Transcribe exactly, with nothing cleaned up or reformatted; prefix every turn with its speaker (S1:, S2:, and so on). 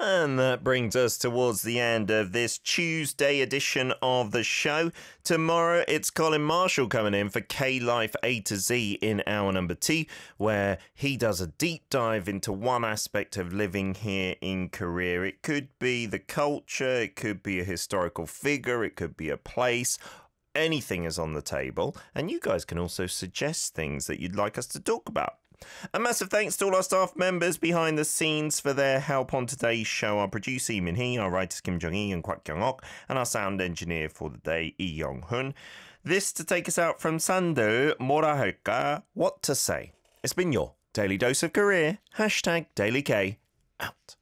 S1: And that brings us towards the end of this Tuesday edition of the show. Tomorrow, it's Colin Marshall coming in for K-Life A to Z in hour number two, where he does a deep dive into one aspect of living here in Korea. It could be the culture, it could be a historical figure, it could be a place. Anything is on the table, and you guys can also suggest things that you'd like us to talk about. A massive thanks to all our staff members behind the scenes for their help on today's show. Our producer, Lee Min-hee, our writers, Kim Jong-hee and Kwak Kyung-ok, and our sound engineer for the day, Lee Young-hun. This to take us out from Sandu, 뭐라 할까, what to say. It's been your Daily Dose of Korea, hashtag Daily K, out.